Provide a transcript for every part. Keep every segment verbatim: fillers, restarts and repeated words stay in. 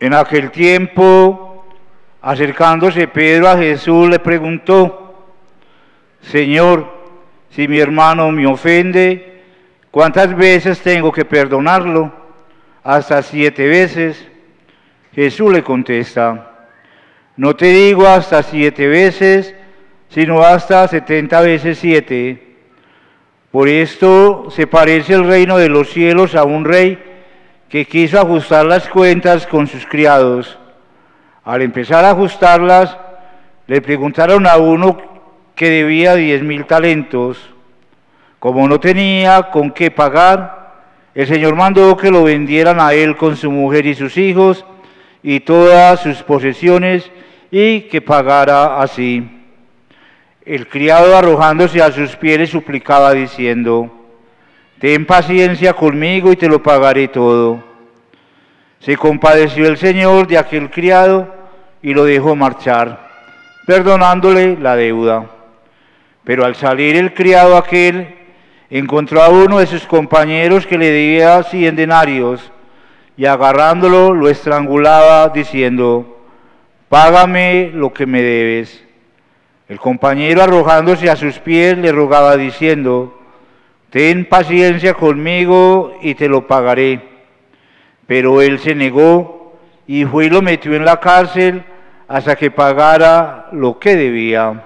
En aquel tiempo, acercándose Pedro a Jesús, le preguntó: Señor, si mi hermano me ofende, ¿cuántas veces tengo que perdonarlo? ¿Hasta siete veces? Jesús le contesta: no te digo hasta siete veces, sino hasta setenta veces siete. Por esto se parece el reino de los cielos a un rey que quiso ajustar las cuentas con sus criados. Al empezar a ajustarlas, le preguntaron a uno que debía diez mil talentos. Como no tenía con qué pagar, el Señor mandó que lo vendieran a él con su mujer y sus hijos y todas sus posesiones, y que pagara así. El criado, arrojándose a sus pies, le suplicaba diciendo: ten paciencia conmigo y te lo pagaré todo. Se compadeció el Señor de aquel criado y lo dejó marchar, perdonándole la deuda. Pero al salir el criado aquel, encontró a uno de sus compañeros que le debía cien denarios, y agarrándolo lo estrangulaba, diciendo: págame lo que me debes. El compañero, arrojándose a sus pies, le rogaba diciendo: ten paciencia conmigo y te lo pagaré. Pero él se negó y fue y lo metió en la cárcel hasta que pagara lo que debía.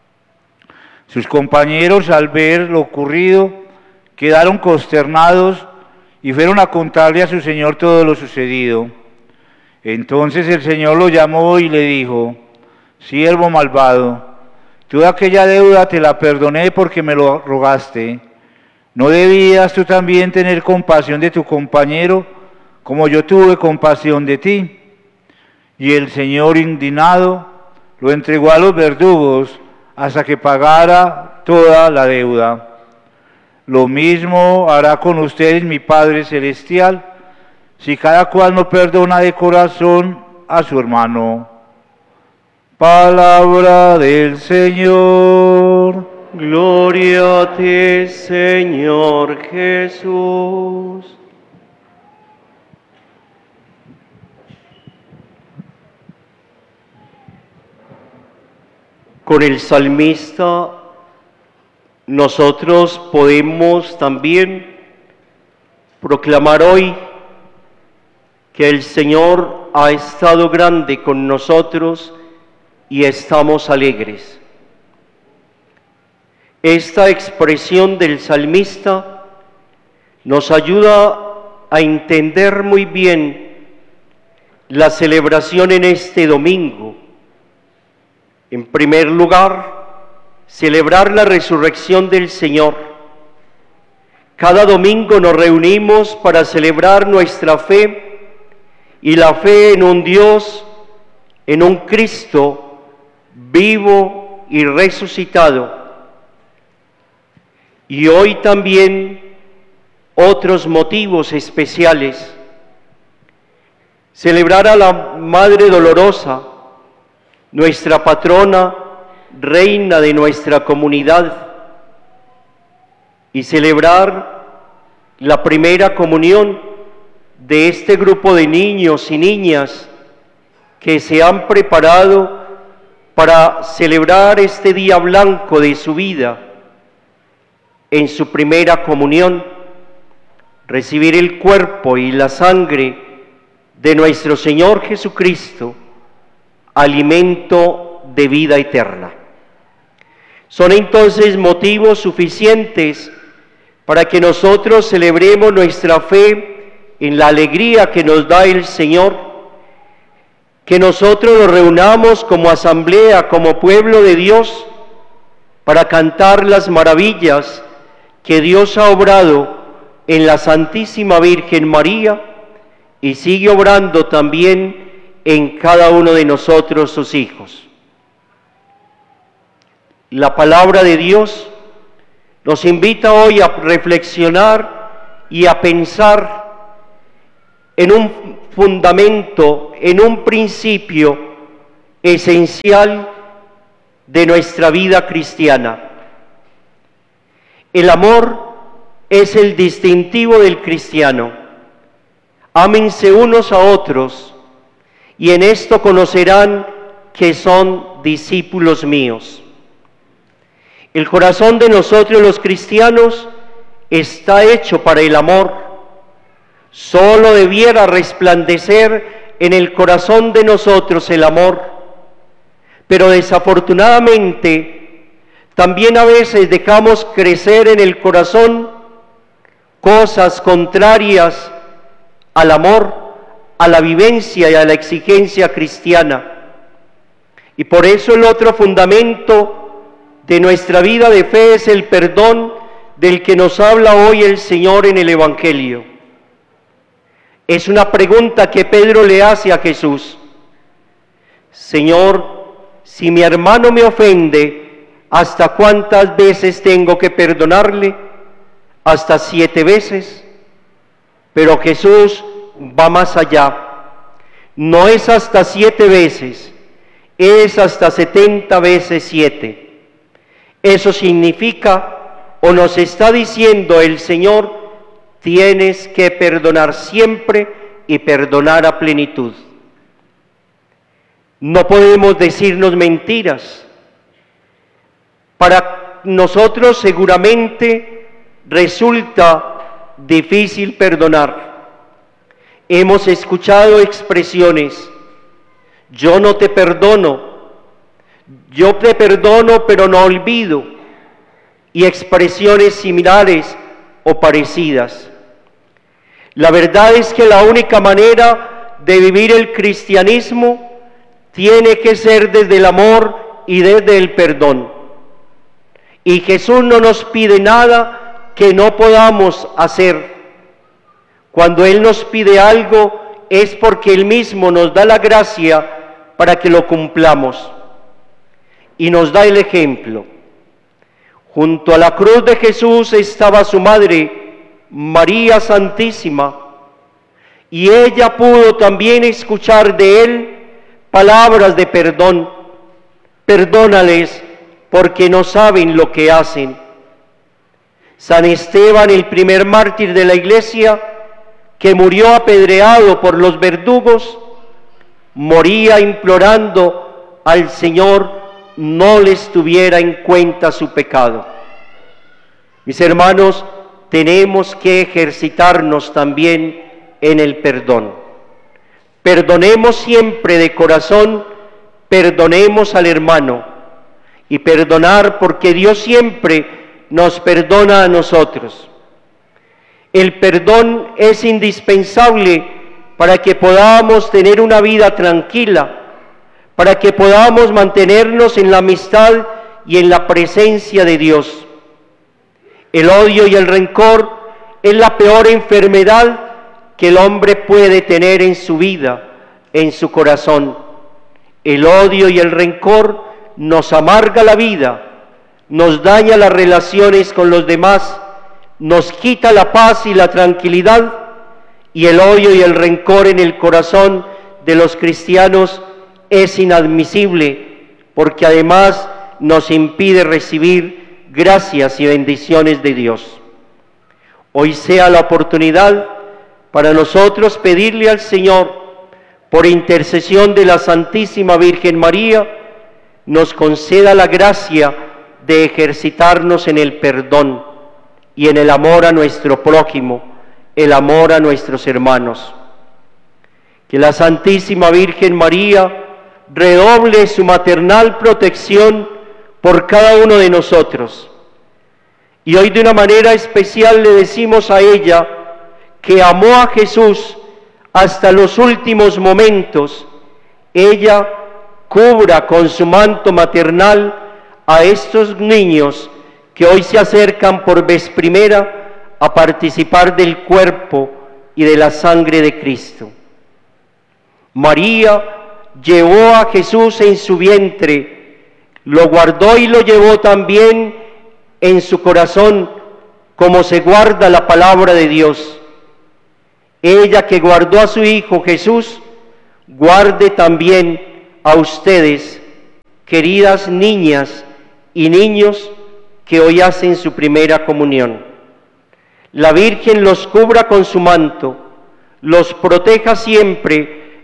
Sus compañeros, al ver lo ocurrido, quedaron consternados y fueron a contarle a su señor todo lo sucedido. Entonces el Señor lo llamó y le dijo: siervo malvado, toda aquella deuda te la perdoné porque me lo rogaste. ¿No debías tú también tener compasión de tu compañero, como yo tuve compasión de ti? Y el Señor, indignado, lo entregó a los verdugos hasta que pagara toda la deuda. Lo mismo hará con ustedes mi Padre Celestial, si cada cual no perdona de corazón a su hermano. Palabra del Señor. Gloria a ti, Señor Jesús. Con el salmista, nosotros podemos también proclamar hoy que el Señor ha estado grande con nosotros y estamos alegres. Esta expresión del salmista nos ayuda a entender muy bien la celebración en este domingo. En primer lugar, celebrar la resurrección del Señor. Cada domingo nos reunimos para celebrar nuestra fe y la fe en un Dios, en un Cristo vivo y resucitado. Y hoy también otros motivos especiales. Celebrar a la Madre Dolorosa, nuestra patrona, reina de nuestra comunidad, y celebrar la primera comunión de este grupo de niños y niñas que se han preparado para celebrar este día blanco de su vida. En su primera comunión, recibir el cuerpo y la sangre de nuestro Señor Jesucristo, alimento de vida eterna. Son entonces motivos suficientes para que nosotros celebremos nuestra fe en la alegría que nos da el Señor, que nosotros nos reunamos como asamblea, como pueblo de Dios, para cantar las maravillas que Dios ha obrado en la Santísima Virgen María y sigue obrando también en cada uno de nosotros, sus hijos. La palabra de Dios nos invita hoy a reflexionar y a pensar en un fundamento, en un principio esencial de nuestra vida cristiana. El amor es el distintivo del cristiano. Ámense unos a otros y en esto conocerán que son discípulos míos. El corazón de nosotros los cristianos está hecho para el amor. Solo debiera resplandecer en el corazón de nosotros el amor. Pero desafortunadamente, también a veces dejamos crecer en el corazón cosas contrarias al amor, a la vivencia y a la exigencia cristiana. Y por eso el otro fundamento de nuestra vida de fe es el perdón del que nos habla hoy el Señor en el Evangelio. Es una pregunta que Pedro le hace a Jesús. Señor, si mi hermano me ofende, ¿hasta cuántas veces tengo que perdonarle? ¿Hasta siete veces? Pero Jesús va más allá. No es hasta siete veces, es hasta setenta veces siete. Eso significa, o nos está diciendo el Señor, tienes que perdonar siempre y perdonar a plenitud. No podemos decirnos mentiras. Para nosotros seguramente resulta difícil perdonar. Hemos escuchado expresiones: yo no te perdono, yo te perdono pero no olvido, y expresiones similares o parecidas. La verdad es que la única manera de vivir el cristianismo tiene que ser desde el amor y desde el perdón. Y Jesús no nos pide nada que no podamos hacer. Cuando Él nos pide algo es porque Él mismo nos da la gracia para que lo cumplamos. Y nos da el ejemplo. Junto a la cruz de Jesús estaba su madre, María Santísima, y ella pudo también escuchar de Él palabras de perdón. Perdónales porque no saben lo que hacen. San Esteban, el primer mártir de la Iglesia, que murió apedreado por los verdugos, moría implorando al Señor no les tuviera en cuenta su pecado. Mis hermanos, tenemos que ejercitarnos también en el perdón. Perdonemos siempre de corazón, perdonemos al hermano, y perdonar porque Dios siempre nos perdona a nosotros. El perdón es indispensable para que podamos tener una vida tranquila, para que podamos mantenernos en la amistad y en la presencia de Dios. El odio y el rencor es la peor enfermedad que el hombre puede tener en su vida, en su corazón. El odio y el rencor nos amarga la vida, nos daña las relaciones con los demás, nos quita la paz y la tranquilidad, y el odio y el rencor en el corazón de los cristianos es inadmisible, porque además nos impide recibir gracias y bendiciones de Dios. Hoy sea la oportunidad para nosotros pedirle al Señor, por intercesión de la Santísima Virgen María, nos conceda la gracia de ejercitarnos en el perdón y en el amor a nuestro prójimo, el amor a nuestros hermanos. Que la Santísima Virgen María redoble su maternal protección por cada uno de nosotros. Y hoy de una manera especial le decimos a ella, que amó a Jesús hasta los últimos momentos, ella cubra con su manto maternal a estos niños que hoy se acercan por vez primera a participar del cuerpo y de la sangre de Cristo. María llevó a Jesús en su vientre, lo guardó y lo llevó también en su corazón, como se guarda la palabra de Dios. Ella que guardó a su Hijo Jesús, guarde también a ustedes, queridas niñas y niños que hoy hacen su primera comunión. La Virgen los cubra con su manto, los proteja siempre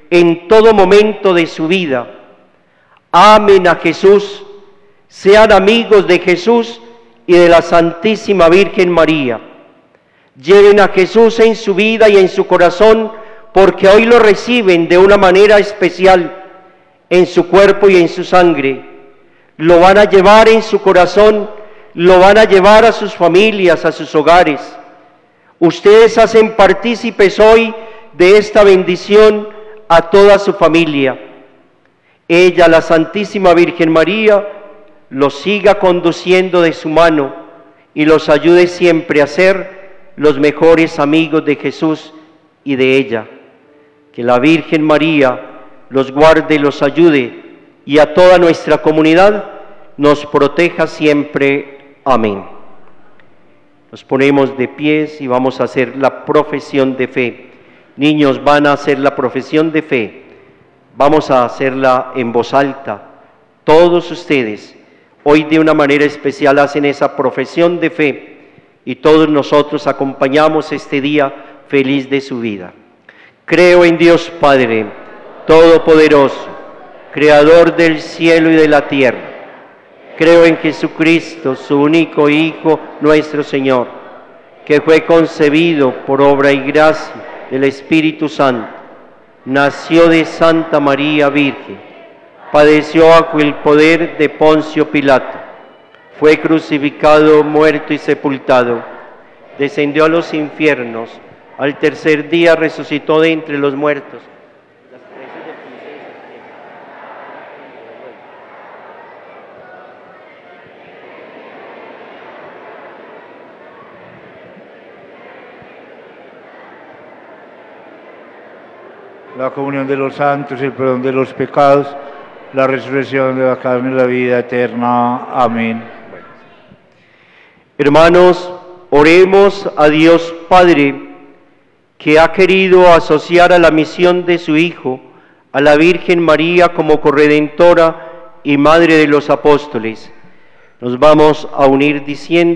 en todo momento de su vida. Amen a Jesús, sean amigos de Jesús y de la Santísima Virgen María. Lleven a Jesús en su vida y en su corazón, porque hoy lo reciben de una manera especial en su cuerpo y en su sangre. Lo van a llevar en su corazón, lo van a llevar a sus familias, a sus hogares. Ustedes hacen partícipes hoy de esta bendición a toda su familia. Ella, la Santísima Virgen María, los siga conduciendo de su mano y los ayude siempre a ser los mejores amigos de Jesús y de ella. Que la Virgen María los guarde y los ayude, y a toda nuestra comunidad nos proteja siempre. Amén. Nos ponemos de pies y vamos a hacer la profesión de fe. Niños, van a hacer la profesión de fe. Vamos a hacerla en voz alta. Todos ustedes hoy de una manera especial hacen esa profesión de fe y todos nosotros acompañamos este día feliz de su vida. Creo en Dios Padre Todopoderoso, Creador del cielo y de la tierra. Creo en Jesucristo, su único Hijo, nuestro Señor, que fue concebido por obra y gracia del Espíritu Santo. Nació de Santa María Virgen, padeció bajo el poder de Poncio Pilato, fue crucificado, muerto y sepultado, descendió a los infiernos, al tercer día resucitó de entre los muertos. La comunión de los santos, el perdón de los pecados, la resurrección de la carne y la vida eterna. Amén. Hermanos, oremos a Dios Padre, que ha querido asociar a la misión de su Hijo a la Virgen María como corredentora y Madre de los Apóstoles. Nos vamos a unir diciendo: